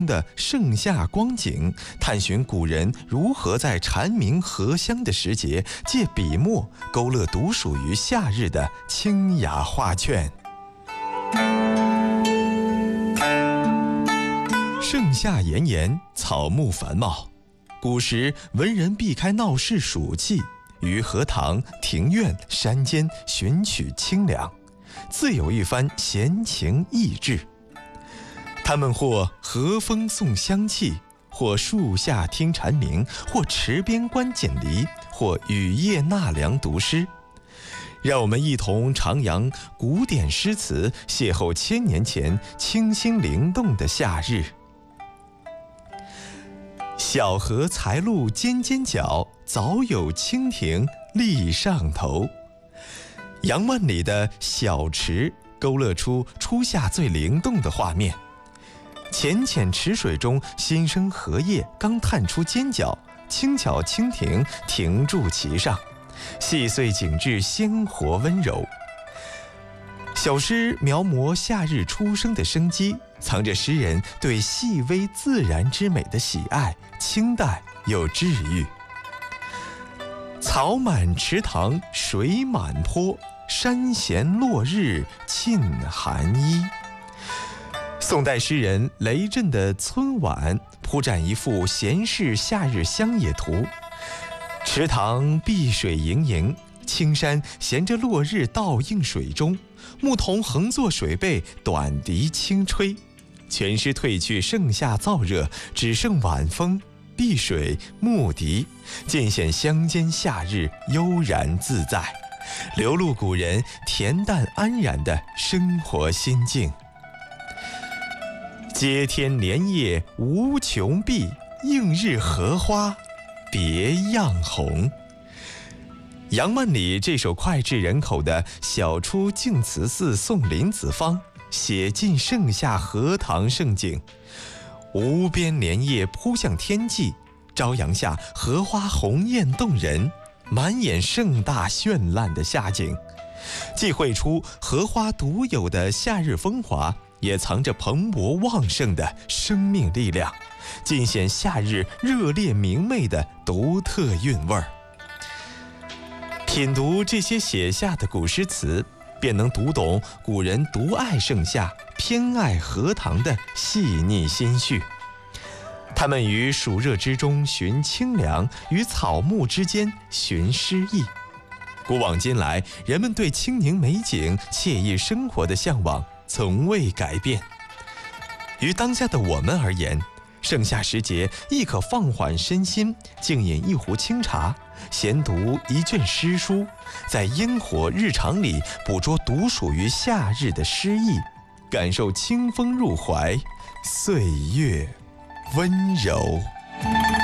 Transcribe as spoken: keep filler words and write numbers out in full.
的盛夏光景，探寻古人如何在蝉鸣荷香的时节，借笔墨勾勒独属于夏日的清雅画卷。盛夏炎炎，草木繁茂，古时文人避开闹市暑气，于荷塘、庭院、山间寻取清凉，自有一番闲情逸致。他们或和风送香气，或树下听蝉鸣，或池边观锦鲤，或雨夜纳凉读诗。让我们一同徜徉古典诗词，邂逅千年前清新灵动的夏日。小荷才露尖尖角，早有蜻蜓立上头。杨万里的小池勾勒出初夏最灵动的画面。浅浅池水中，新生荷叶刚探出尖角，轻巧蜻蜓停住其上，细碎景致鲜活温柔。小诗描摹夏日初生的生机，藏着诗人对细微自然之美的喜爱，清淡又治愈。草满池塘水满坡，山闲落日沁寒衣。宋代诗人雷震的《村晚》铺展一幅闲适夏日乡野图。池塘碧水盈盈，青山衔着落日倒映水中，牧童横坐水背，短笛轻吹。全诗褪去盛夏燥热，只剩晚风、碧水、牧笛，尽显乡间夏日悠然自在，流露古人恬淡安然的生活心境。接天莲叶无穷碧，映日荷花别样红。杨万里这首脍炙人口的《晓出净慈寺送林子方》，写尽盛夏荷塘盛景。无边莲叶扑向天际，朝阳下荷花红艳动人，满眼盛大绚烂的夏景，既绘出荷花独有的夏日风华，也藏着蓬勃旺盛的生命力量，尽显夏日热烈明媚的独特韵味儿。品读这些写下的古诗词，便能读懂古人独爱盛夏、偏爱荷塘的细腻心绪。他们于暑热之中寻清凉，于草木之间寻诗意。古往今来，人们对清宁美景、惬意生活的向往从未改变。于当下的我们而言，盛夏时节亦可放缓身心，静饮一壶清茶，闲读一卷诗书，在烟火日常里捕捉独属于夏日的诗意，感受清风入怀，岁月温柔。